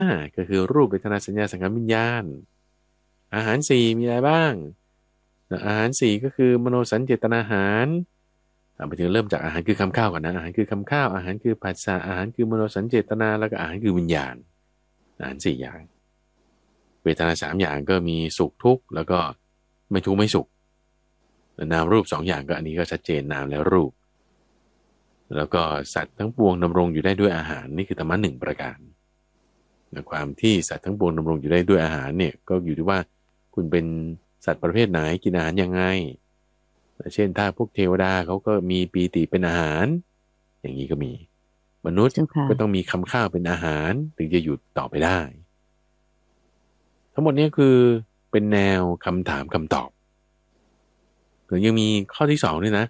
ก็คือรูปเวทนาสัญญาสังขารวิญญาณอาหารสี่มีอะไรบ้างอาหารสี่ก็คือมโนสัญเจตนาอาหารไปถึงเริ่มจากอาหารคือคำข้าวก่อนนะอาหารคือคำข้าวอาหารคือผัสสะอาหารคือมโนสัญเจตนาแล้วก็อาหารคือวิญญาณอาหารสี่อย่างเวทนาสามอย่างก็มีสุขทุกข์แล้วก็ไม่ทุกข์ไม่สุขนามรูปสองอย่างก็อันนี้ก็ชัดเจนนามและรูปแล้วก็สัตว์ทั้งปวงดำรงอยู่ได้ด้วยอาหารนี่คือธรรมะหนึ่งประการความที่สัตว์ทั้งปวงดำรงอยู่ได้ด้วยอาหารเนี่ยก็อยู่ที่ว่าคุณเป็นสัตว์ประเภทไหนกินอาหารยังไงเช่นถ้าพวกเทวดาเขาก็มีปีติเป็นอาหารอย่างนี้ก็มีมนุษย์ก็ต้องมีคำข้าวเป็นอาหารถึงจะอยู่ต่อไปได้ทั้งหมดนี้คือเป็นแนวคำถามคำตอบหรือยังมีข้อที่สองด้วยนะ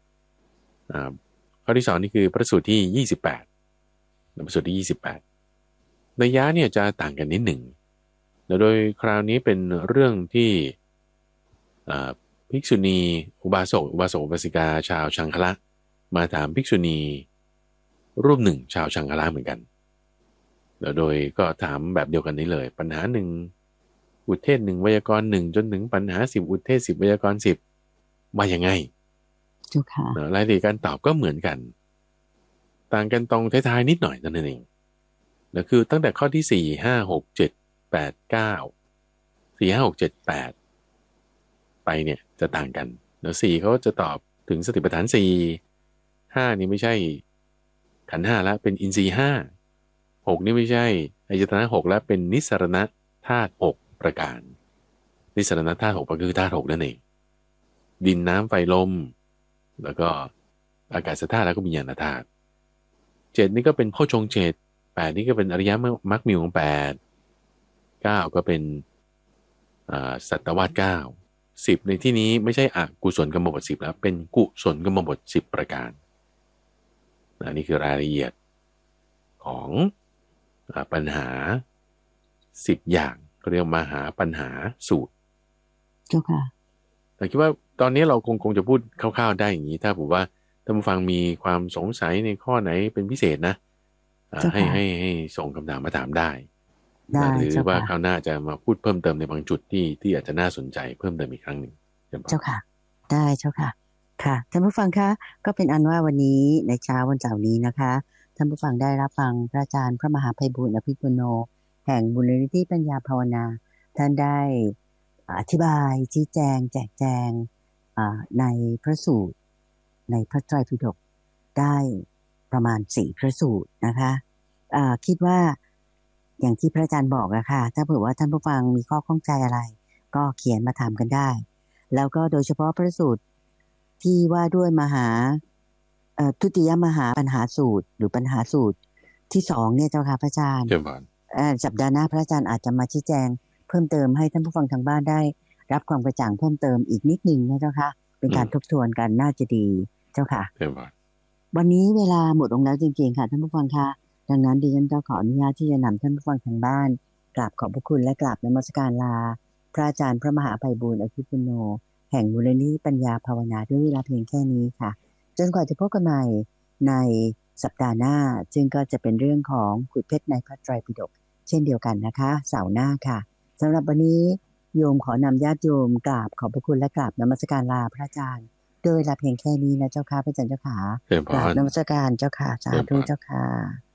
ข้อที่สองนี่คือพระสูตรที่28พระสูตรที่28นัยยะเนี่ยจะต่างกันนิดหนึ่งแล้วโดยคราวนี้เป็นเรื่องที่ภิกษุณีอุบาสกอุบาสิกาชาวชังคละมาถามภิกษุณีรูปหนึ่งชาวชังคละเหมือนกันแล้วโดยก็ถามแบบเดียวกันนี้เลยปัญหาหนึ่งอุเทศหนึ่งไวยากรณ์หนึ่งจนถึงปัญหา10อุเทศ10ไวยากรณ์10ว่ายังไงรายละเอียดการตอบก็เหมือนกันต่างกันตรงท้ายๆนิดหน่อยนั่นเองนั่นคือตั้งแต่ข้อที่4 5 6 7 8 9 4 5 6 7 8ไปเนี่ยจะต่างกันแล้ว4เขาจะตอบถึงสติปัฏฐาน4 5นี่ไม่ใช่ขันธ์5แล้วเป็นอินทรีย์5 6นี่ไม่ใช่อายตนะ6แล้วเป็นนิสรณธาตุ6ประการนิสรณธาตุ6ก็คือธาตุ6นั่นเองดินน้ำไฟลมแล้วก็อากาศธาตุแล้วก็วิญญาณธาตุ7นี่ก็เป็นโพชฌงค์7 8นี่ก็เป็นอริยมรรคมีองค์8 9ก็เป็นสัตตวาส9 10ในที่นี้ไม่ใช่อกุศลกรรมบท10แล้วเป็นกุศลกรรมบท10ประการนี่คือรายละเอียดของปัญหา10อย่างเรียกมหาปัญหาสูตรเจ้าค่ะแต่คิดว่าตอนนี้เราคงจะพูดคร่าวๆได้อย่างนี้ถ้าผมว่าท่านผู้ฟังมีความสงสัยในข้อไหนเป็นพิเศษนะให้ส่งคำถามมาถามได้หรือว่าคราวหน้าจะมาพูดเพิ่มเติมในบางจุดที่อาจจะน่าสนใจเพิ่มเติมอีกครั้งหนึ่งเจ้าค่ะได้เจ้าค่ะค่ะท่านผู้ฟังคะก็เป็นอันว่าวันนี้ในเช้าวันเสาร์นี้นะคะท่านผู้ฟังได้รับฟังพระอาจารย์พระมหาไพบูลย์อภิปุโนแห่งมูลนิธิปัญญาภาวนาท่านได้อธิบายชี้แจงแจกแจงในพระสูตรในพระไตรปิฎกได้ประมาณ4พระสูตรนะคะคิดว่าอย่างที่พระอาจารย์บอกอะค่ะถ้าเผื่อว่าท่านผู้ฟังมีข้อข้องใจอะไรก็เขียนมาถามกันได้แล้วก็โดยเฉพาะพระสูตรที่ว่าด้วยมหาทุติยมหาปัญหาสูตรหรือปัญหาสูตรที่2เนี่ยเจ้าค่ะพระอาจารย์สัปดาห์หน้าพระอาจารย์อาจจะมาชี้แจงเพิ่มเติมให้ท่านผู้ฟังทางบ้านได้รับความกระจ่างเพิ่มเติมอีกนิดนึงนะเจ้าค่ะเป็นการทบทวนกันน่าจะดีเจ้าค่ะวันนี้เวลาหมดลงแล้วจริงๆค่ะท่านผู้ฟังค่ะดังนั้นดิฉันจะขออนุญาตที่จะนำท่านผู้ฟังทางบ้านกราบขอบพระคุณและกราบนมัสการลาพระอาจารย์พระมหาไพบูลย์อภิปุโนแห่งมูลนิธิปัญญาภาวนาด้วยเวลาเพียงแค่นี้ค่ะจนกว่าจะพบกันใหม่ในสัปดาห์หน้าซึ่งก็จะเป็นเรื่องของขุดเพชรในพระไตรปิฎกเช่นเดียวกันนะคะเสาร์หน้าค่ะสำหรับวันนี้โยมขอนำญาติโยมกราบขอบพระคุณและกราบนมัสการลาพระอาจารย์ด้วยเวลาเพียงแค่นี้นะเจ้าค่ะพระอาจารย์เจ้าค่ะกราบนมัสการเจ้าค่ะสาธุเจ้าค่ะ